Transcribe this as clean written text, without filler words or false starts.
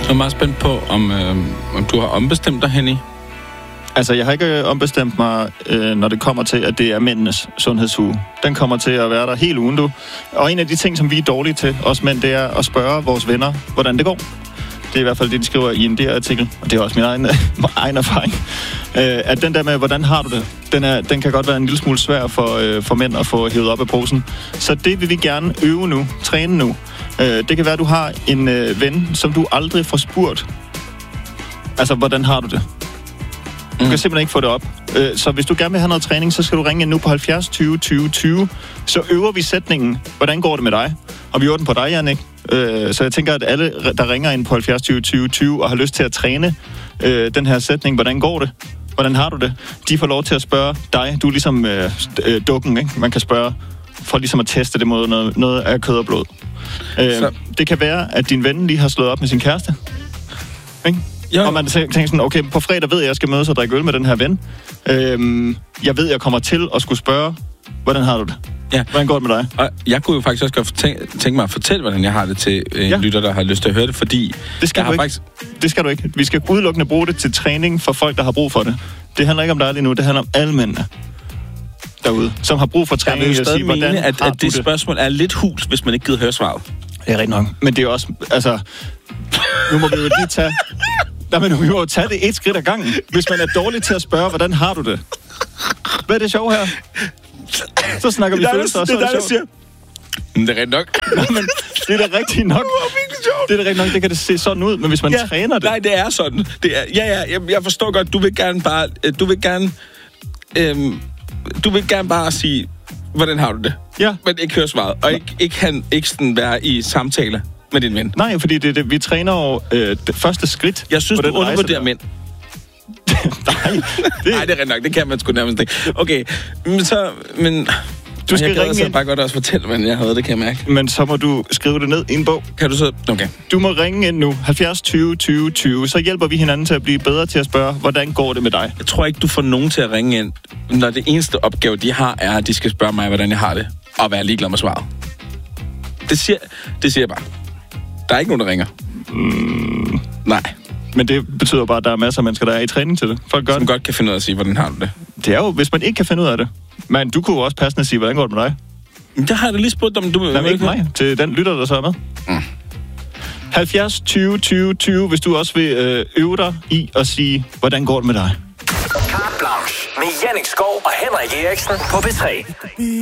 Jeg er meget spændt på, om du har ombestemt dig, Henny. Altså, jeg har ikke ombestemt mig, når det kommer til, at det er mændenes sundhedsuge. Den kommer til at være der hele ugen, du. Og en af de ting, som vi er dårlige til, os mænd, det er at spørge vores venner, hvordan det går. Det er i hvert fald det, de skriver i en DR-artikel, og det er også min egen erfaring. At den der med, hvordan har du det, den kan godt være en lille smule svær for mænd at få hævet op af posen. Så det vil vi gerne øve nu, træne nu. Det kan være, at du har en ven, som du aldrig får spurgt. Altså, hvordan har du det? Du kan simpelthen ikke få det op. Så hvis du gerne vil have noget træning, så skal du ringe ind nu på 70 20 20 20. Så øver vi sætningen, hvordan går det med dig? Og vi øver den på dig, Jannik. Så jeg tænker, at alle, der ringer ind på 70 20 20 20 og har lyst til at træne den her sætning, hvordan går det? Hvordan har du det? De får lov til at spørge dig. Du er ligesom dukken, ikke? Man kan spørge for ligesom at teste det mod noget af kød og blod. Det kan være, at din ven lige har slået op med sin kæreste. Ikke? Jo. Og man tænker sådan, okay, på fredag ved jeg, at jeg skal mødes og drikke øl med den her ven. Jeg ved, jeg kommer til at skulle spørge, hvordan har du det? Ja. Hvordan går det med dig? Og jeg kunne jo faktisk også godt tænke mig at fortælle, hvordan jeg har det til en lytter, der har lyst til at høre det, fordi... Det skal du ikke. Vi skal udelukkende bruge det til træning for folk, der har brug for det. Det handler ikke om dig lige nu, det handler om alle mændene derude, som har brug for træning. Jeg vil jo stadig mene, at det spørgsmål er lidt hult, hvis man ikke gider høre svaret. Det er rigtig nok. Men det er også... Altså, nu må vi jo lige tage... Men vi må jo tage det et skridt ad gangen. Hvis man er dårlig til at spørge, hvordan har du det? Hvad er det sjov her? Så snakker vi følelser, og så er det sjovt. Men det er rigtigt nok. Nej, men det er da rigtigt nok. Det er da rigtigt nok, det kan det se sådan ud, men hvis man træner det... Nej, det er sådan. Det er, jeg forstår godt, du vil gerne bare sige, hvordan har du det? Ja. Men ikke høre svaret, og ikke sådan være i samtale med din ven. Nej, fordi vi træner jo det første skridt. Jeg synes, du undervurderer mænd. Nej, det er rigtig nok. Det kan man sgu nærmest ikke. Okay, men du skal ringe ind. Bare godt også fortælle, hvordan jeg havde det, kan jeg mærke. Men så må du skrive det ned i en bog. Kan du så? Okay. Du må ringe ind nu. 70 20 20 20. Så hjælper vi hinanden til at blive bedre til at spørge, hvordan går det med dig? Jeg tror ikke, du får nogen til at ringe ind, når det eneste opgave, de har, er, at de skal spørge mig, hvordan jeg har det, og være ligeglad med svaret. Det siger jeg bare. Der er ikke nogen, der ringer. Nej. Men det betyder bare, at der er masser af mennesker, der er i træning til det. Folk gør som godt kan finde ud af at sige, hvordan har du det. Det er jo, hvis man ikke kan finde ud af det. Men du kunne jo også passende sige, hvordan går det med dig? Det har jeg da lige spurgt om. Nej, ikke mig. Til den lytter, der så er med. 70 20 20 20, hvis du også vil øve dig i at sige, hvordan går det med dig? Carte Blanche med Jannik Skov og Henrik Eriksen på P3.